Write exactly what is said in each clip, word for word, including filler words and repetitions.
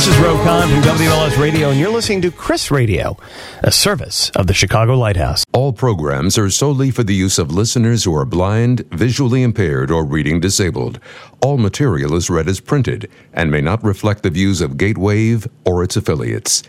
This is Roe Kahn from W L S Radio, and you're listening to Chris Radio, a service of the Chicago Lighthouse. All programs are solely for the use of listeners who are blind, visually impaired, or reading disabled. All material is read as printed and may not reflect the views of Gatewave or its affiliates.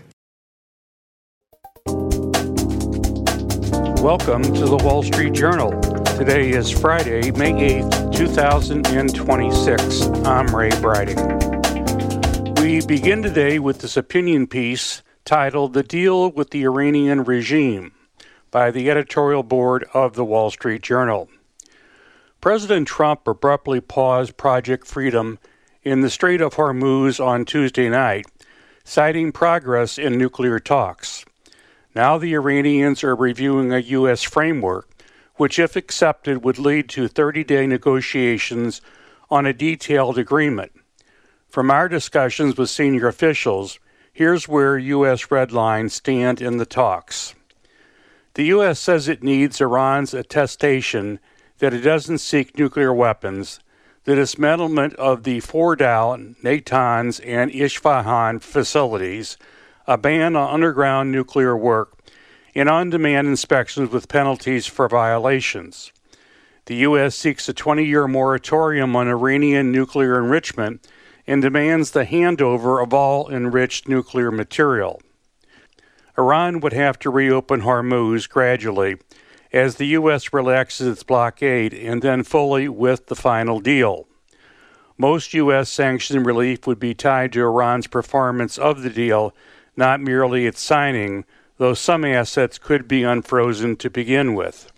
Welcome to the Wall Street Journal. Today is Friday, May eighth, two thousand twenty-six. I'm Ray Briding. We begin today with this opinion piece titled The Deal with the Iranian Regime by the editorial board of the Wall Street Journal. President Trump abruptly paused Project Freedom in the Strait of Hormuz on Tuesday night, citing progress in nuclear talks. Now the Iranians are reviewing a U S framework, which, if accepted, would lead to thirty-day negotiations on a detailed agreement. From our discussions with senior officials, here's where U S red lines stand in the talks. The U S says it needs Iran's attestation that it doesn't seek nuclear weapons, the dismantlement of the Fordow, Natanz, and Isfahan facilities, a ban on underground nuclear work, and on-demand inspections with penalties for violations. The U S seeks a twenty-year moratorium on Iranian nuclear enrichment and demands the handover of all enriched nuclear material. Iran would have to reopen Hormuz gradually as the U S relaxes its blockade and then fully with the final deal. Most U S sanction relief would be tied to Iran's performance of the deal, not merely its signing, though some assets could be unfrozen to begin with.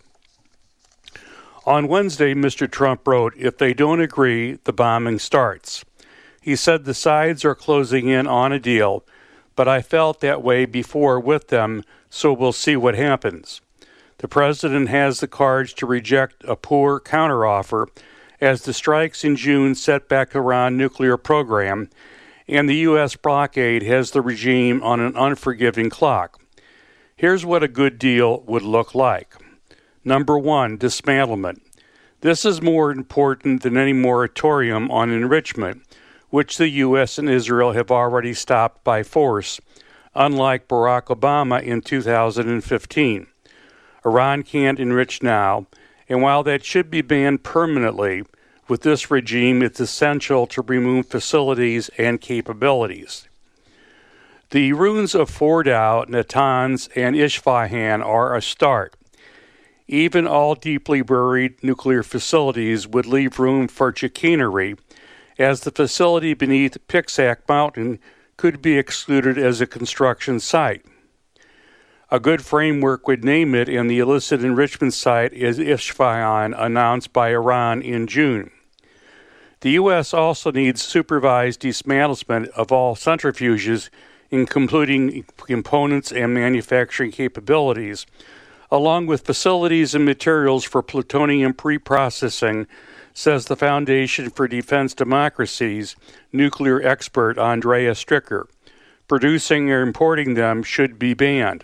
On Wednesday, Mister Trump wrote, "If they don't agree, the bombing starts." He said the sides are closing in on a deal, but I felt that way before with them, so we'll see what happens. The president has the cards to reject a poor counteroffer as the strikes in June set back Iran's nuclear program, and the U S blockade has the regime on an unforgiving clock. Here's what a good deal would look like. Number one, dismantlement. This is more important than any moratorium on enrichment, which the U S and Israel have already stopped by force, unlike Barack Obama in two thousand fifteen. Iran can't enrich now, and while that should be banned permanently, with this regime it's essential to remove facilities and capabilities. The ruins of Fordow, Natanz, and Isfahan are a start. Even all deeply buried nuclear facilities would leave room for chicanery, as the facility beneath Pixak Mountain could be excluded as a construction site. A good framework would name it, and the illicit enrichment site is Isfahan, announced by Iran in June. The U S also needs supervised dismantlement of all centrifuges, including components and manufacturing capabilities, along with facilities and materials for plutonium preprocessing, says the Foundation for Defense Democracy's nuclear expert Andrea Stricker. Producing or importing them should be banned.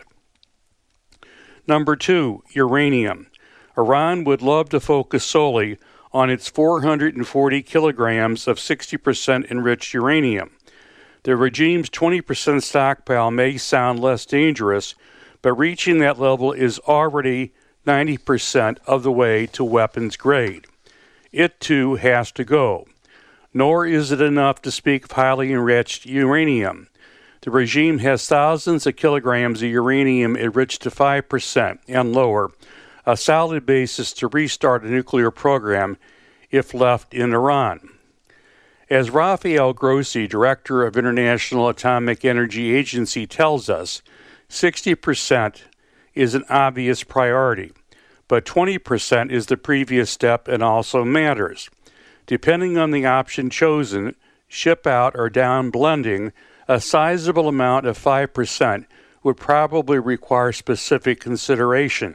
Number two, uranium. Iran would love to focus solely on its four hundred forty kilograms of sixty percent enriched uranium. The regime's twenty percent stockpile may sound less dangerous, but reaching that level is already ninety percent of the way to weapons grade. It, too, has to go. Nor is it enough to speak of highly enriched uranium. The regime has thousands of kilograms of uranium enriched to five percent and lower, a solid basis to restart a nuclear program if left in Iran. As Rafael Grossi, director of International Atomic Energy Agency, tells us, sixty percent is an obvious priority, but twenty percent is the previous step and also matters. Depending on the option chosen, ship out or down blending, a sizable amount of five percent would probably require specific consideration.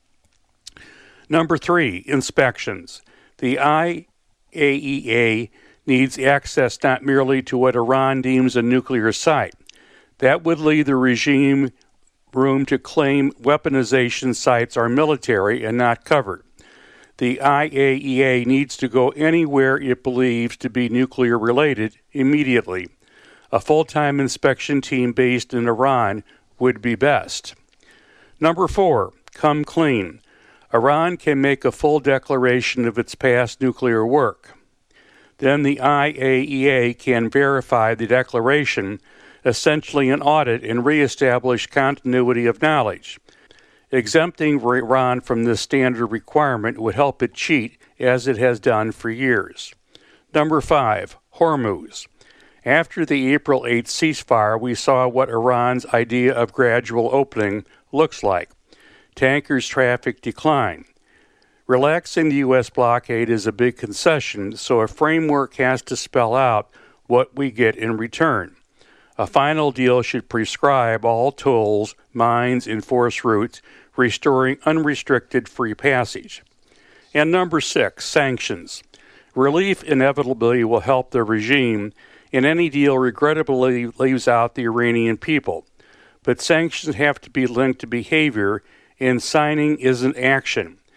Number three, inspections. The I A E A needs access not merely to what Iran deems a nuclear site. That would leave the regime room to claim weaponization sites are military and not covered. The I A E A needs to go anywhere it believes to be nuclear-related immediately. A full-time inspection team based in Iran would be best. Number four, come clean. Iran can make a full declaration of its past nuclear work. Then the I A E A can verify the declaration, essentially an audit, and reestablish continuity of knowledge. Exempting Iran from this standard requirement would help it cheat, as it has done for years. Number five, Hormuz. After the April eighth ceasefire, we saw what Iran's idea of gradual opening looks like. Tankers traffic declined. Relaxing the U S blockade is a big concession, so a framework has to spell out what we get in return. A final deal should prescribe all tolls, mines, and force routes, restoring unrestricted free passage. And number six, sanctions. Relief inevitably will help the regime, and any deal regrettably leaves out the Iranian people. But sanctions have to be linked to behavior, and signing isn't action.